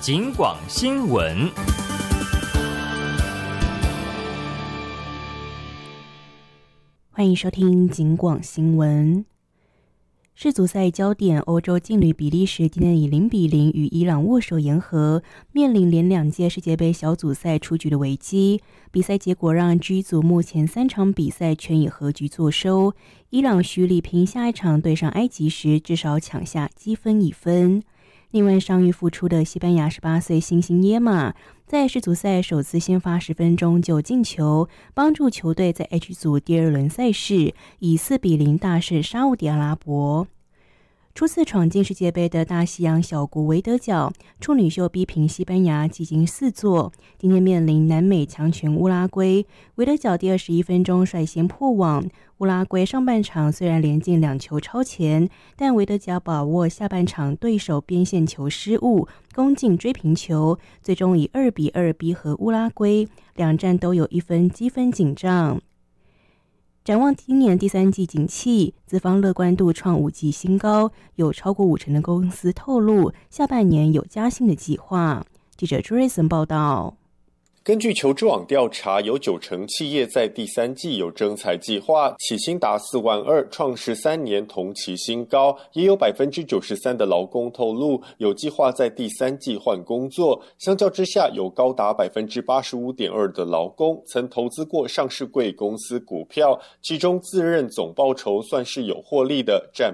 警广新闻。 欢迎收听警广新闻。世足赛焦点，欧洲劲旅比利时今天以0-0与伊朗握手言和，面临连2届世界杯小组赛出局的危机。比赛结果让 G 组目前3场比赛全以和局作收。伊朗需力拼下一场对上埃及时，至少抢下积分1分。另外，伤愈复出的西班牙18岁新星耶马，在世足赛首次先发10分钟就进球，帮助球队在 H 组第2轮赛事以4-0大胜沙烏地阿拉伯。初次闯进世界杯的大西洋小国维德角，处女秀逼平西班牙几经4座，今天面临南美强权乌拉圭。维德角第21分钟率先破网，乌拉圭上半场虽然连进2球超前，但维德角把握下半场对手边线球失误，攻进追平球，最终以2-2逼和乌拉圭，两战都有1分积分紧张。展望今年第3季景气，资方乐观度创5季新高，有超过50%的公司透露下半年有加薪的计划。记者朱瑞森报道。 根据求职网调查，有90%企业在第3季有征才计划，起薪达4万2，创13年同期新高。也有93%的劳工透露有计划在第3季换工作。相较之下，有高达85.2%的劳工曾投资过上市柜公司股票，其中自认总报酬算是有获利的，占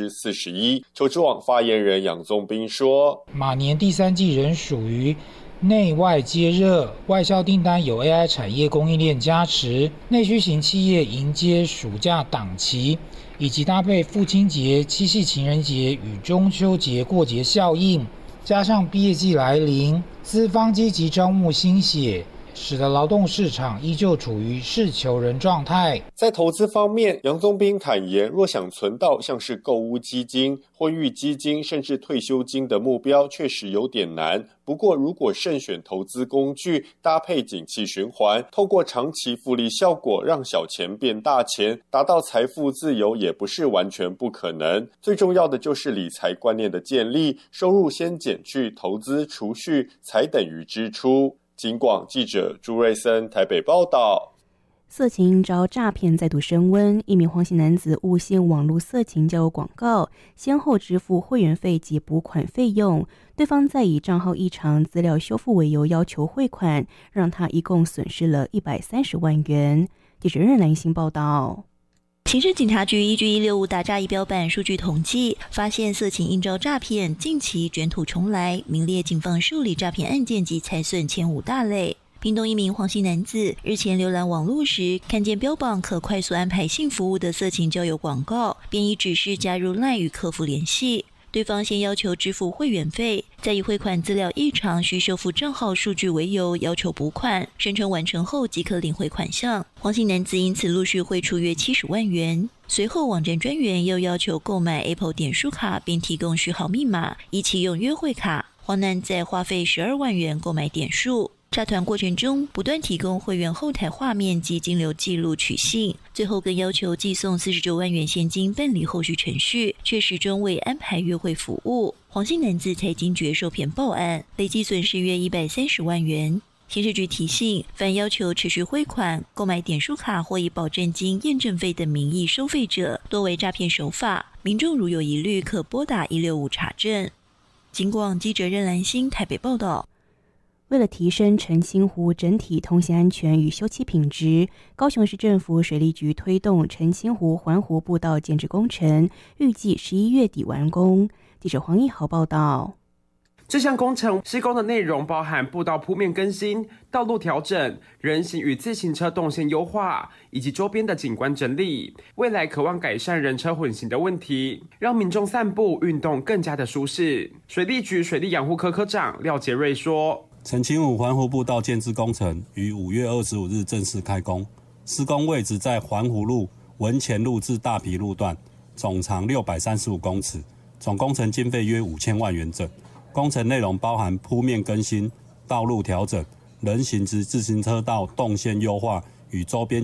41%。求职网发言人杨宗斌说：“ 马年第3季仍属于内外皆热，外销订单有 AI 产业供应链加持，内需型企业迎接暑假档期，以及搭配父亲节、七夕情人节与中秋节过节效应，加上毕业季来临，资方积极招募新血，使得劳动市场依旧处于是求人状态。” 在投资方面，杨宗斌坦言，若想存到像是购屋基金、婚育基金甚至退休金的目标，确实有点难。不过，如果慎选投资工具，搭配景气循环，透过长期复利效果，让小钱变大钱，达到财富自由也不是完全不可能。最重要的就是理财观念的建立，收入先减去投资、储蓄，才等于支出。警广记者朱瑞森台北报道。 色情应招诈骗再度升温，一名黄姓男子误信网络色情交友广告，先后支付会员费及补款费用，对方再以账号异常、资料修复为由要求汇款，让他一共损失了130万元。记者任兰心报道。 刑事警察局依据165打诈仪表板数据统计，发现色情应招诈骗近期卷土重来，名列警方受理诈骗案件及财损前5大类。屏东一名黄姓男子日前浏览网络时，看见标榜可快速安排性服务的色情交友广告，便以指示加入 LINE 与客服联系。对方先要求支付会员费，再以汇款资料异常需修复账号数据为由要求补款，声称完成后即可领回款项。黄姓男子因此陆续汇出约70万元。随后网站专员又要求购买 Apple 点数卡，并提供序号密码，以启用约会卡。黄男再花费12万元购买点数。诈团过程中不断提供会员后台画面及金流记录取信，最后更要求寄送49万元现金办理后续程序，却始终未安排约会服务。黄姓男子才惊觉受骗报案，累计损失约130万元。刑事局提醒，凡要求持续汇款、购买点数卡或以保证金、验证费等名义收费者，多为诈骗手法。民众如有疑虑，可拨打165查证。警广记者任兰心台北报道。 为了提升澄清湖整体通行安全与修葺品质，高雄市政府水利局推动澄清湖环湖步道建置工程，预计11月底完工。记者黄义豪报道。 这项工程施工的内容包含步道铺面更新、道路调整、人行与自行车动线优化，以及周边的景观整理。未来渴望改善人车混行的问题，让民众散步运动更加的舒适。水利局水利养护科科长廖杰瑞说：“ 澄清湖环湖步道建置工程于5月25日正式开工，施工位置在环湖路文前路至大埤路段，总长635公尺，总工程经费约5000万元整。工程内容包含铺面更新、道路调整、人行及自行车道动线优化与周边